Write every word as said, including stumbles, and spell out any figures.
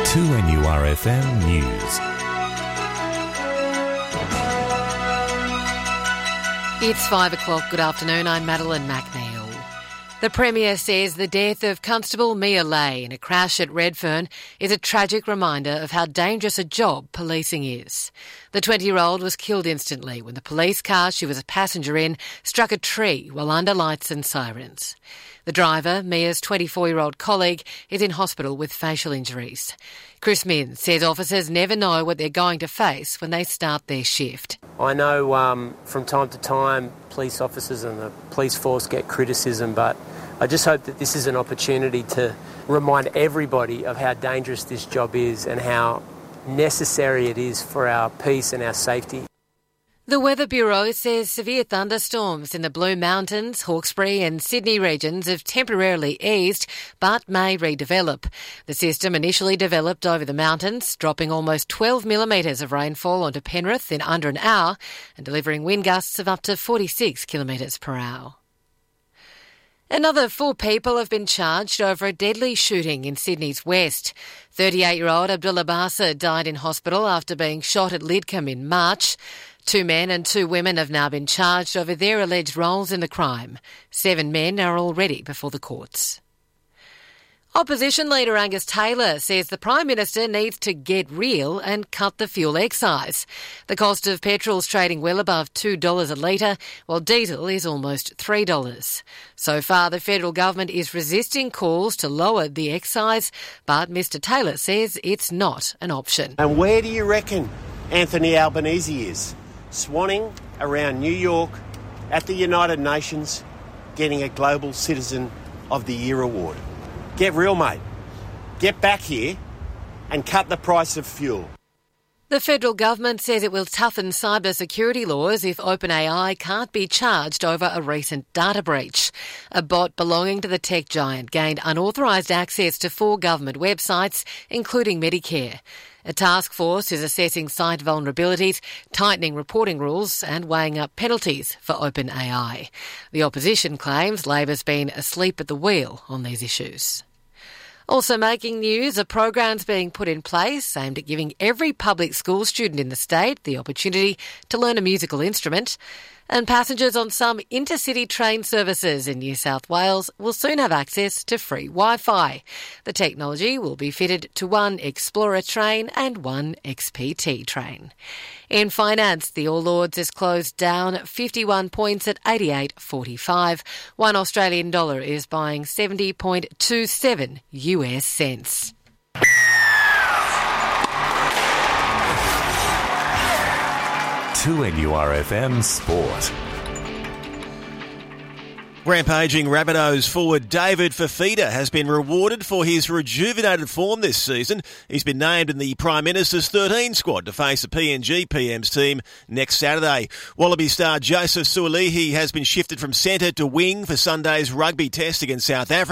two N U R F M News. It's five o'clock. Good afternoon. I'm Madeline McNeil. The Premier says the death of Constable Mia Lay in a crash at Redfern is a tragic reminder of how dangerous a job policing is. The twenty-year-old was killed instantly when the police car she was a passenger in struck a tree while under lights and sirens. The driver, Mia's twenty-four-year-old colleague, is in hospital with facial injuries. Chris Minns says officers never know what they're going to face when they start their shift. I know um, from time to time police officers and the police force get criticism, but I just hope that this is an opportunity to remind everybody of how dangerous this job is and how necessary it is for our peace and our safety. The Weather Bureau says severe thunderstorms in the Blue Mountains, Hawkesbury and Sydney regions have temporarily eased but may redevelop. The system initially developed over the mountains, dropping almost twelve millimetres of rainfall onto Penrith in under an hour and delivering wind gusts of up to forty-six kilometres per hour. Another four people have been charged over a deadly shooting in Sydney's west. thirty-eight-year-old Abdullah Bassa died in hospital after being shot at Lidcombe in March. Two men and two women have now been charged over their alleged roles in the crime. Seven men are already before the courts. Opposition leader Angus Taylor says the Prime Minister needs to get real and cut the fuel excise. The cost of petrol is trading well above two dollars a litre, while diesel is almost three dollars. So far, the federal government is resisting calls to lower the excise, but Mr Taylor says it's not an option. And where do you reckon Anthony Albanese is? Swanning around New York at the United Nations, getting a Global Citizen of the Year award. Get real, mate. Get back here and cut the price of fuel. The federal government says it will toughen cyber security laws if OpenAI can't be charged over a recent data breach. A bot belonging to the tech giant gained unauthorised access to four government websites, including Medicare. A task force is assessing site vulnerabilities, tightening reporting rules and weighing up penalties for OpenAI. The opposition claims Labor's been asleep at the wheel on these issues. Also making news, a program's being put in place aimed at giving every public school student in the state the opportunity to learn a musical instrument. And passengers on some intercity train services in New South Wales will soon have access to free Wi-Fi. The technology will be fitted to one Explorer train and one X P T train. In finance, the All Ords is closed down fifty-one points at eighty-eight forty-five. One Australian dollar is buying seventy point two seven U S cents. two N U R F M Sport. Rampaging Rabbitohs forward David Fifita has been rewarded for his rejuvenated form this season. He's been named in the Prime Minister's thirteen squad to face the P N G P M's team next Saturday. Wallaby star Joseph Sualihi has been shifted from centre to wing for Sunday's rugby test against South Africa.